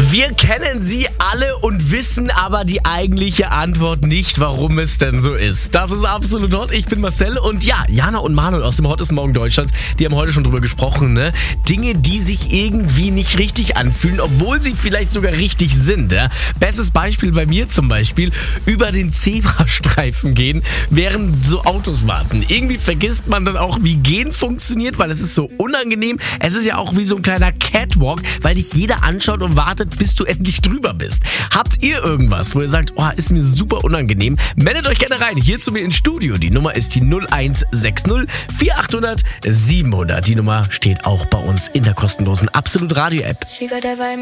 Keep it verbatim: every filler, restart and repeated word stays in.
Wir kennen sie alle und wissen aber die eigentliche Antwort nicht, warum es denn so ist. Das ist absolut hot. Ich bin Marcel und ja, Jana und Manuel aus dem Hottesten Morgen Deutschlands, die haben heute schon drüber gesprochen, ne? Dinge, die sich irgendwie nicht richtig anfühlen, obwohl sie vielleicht sogar richtig sind. Ja? Bestes Beispiel bei mir zum Beispiel, über den Zebrastreifen gehen, während so Autos warten. Irgendwie vergisst man dann auch, wie gehen funktioniert, weil es ist so unangenehm. Es ist ja auch wie so ein kleiner Catwalk, weil dich jeder anschaut und wartet, bis du endlich drüber bist. Habt ihr irgendwas, wo ihr sagt, oh, ist mir super unangenehm? Meldet euch gerne rein, hier zu mir ins Studio. Die Nummer ist die null eins sechs null vier acht null null sieben null null. Die Nummer steht auch bei uns in der kostenlosen Absolut Radio App.